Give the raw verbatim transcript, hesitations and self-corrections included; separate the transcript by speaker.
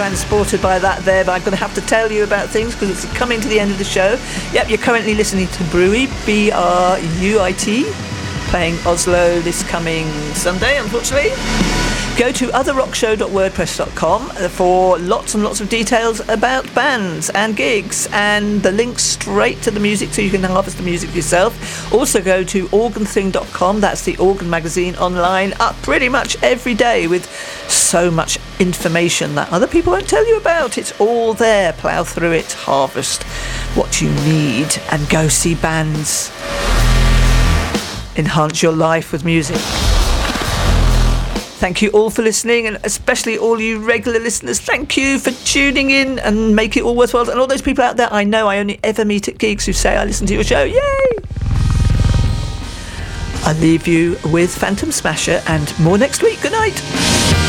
Speaker 1: transported by that there, but I'm going to have to tell you about things because it's coming to the end of the show. Yep, you're currently listening to Bruit, B R U I T, playing Oslo this coming Sunday, unfortunately. Go to other rock show dot wordpress dot com for lots and lots of details about bands and gigs and the links straight to the music so you can harvest the music yourself. Also go to organ thing dot com, that's the organ magazine online, up pretty much every day with so much information that other people won't tell you about. It's all there. Plough through it, harvest what you need and go see bands. Enhance your life with music. Thank you all for listening, and especially all you regular listeners, thank you for tuning in and make it all worthwhile. And all those people out there I know I only ever meet at gigs who say I listen to your show. Yay! I leave you with Phantom Smasher and more next week. Good night.